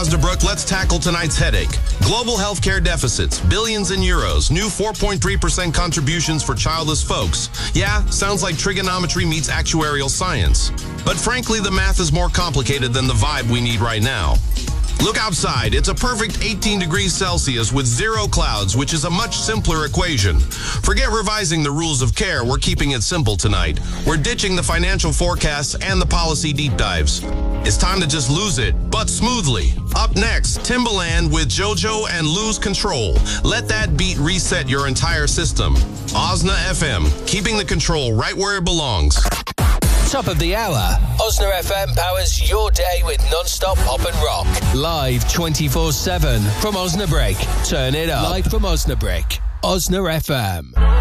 Osnabrück, let's tackle tonight's headache. Global healthcare deficits, billions in euros, new 4.3% contributions for childless folks. Yeah, sounds like trigonometry meets actuarial science. But frankly, the math is more complicated than the vibe we need right now. Look outside. It's a perfect 18 degrees Celsius with zero clouds, which is a much simpler equation. Forget revising the rules of care. We're keeping it simple tonight. We're ditching the financial forecasts and the policy deep dives. It's time to just lose it, but smoothly. Up next, Timbaland with JoJo and Lose Control. Let that beat reset your entire system. Osna FM, keeping the control right where it belongs. Top of the hour. Osna FM powers your day with non-stop pop and rock. Live 24/7 from Osnabrück. Turn it up. Live from Osnabrück. Osna FM.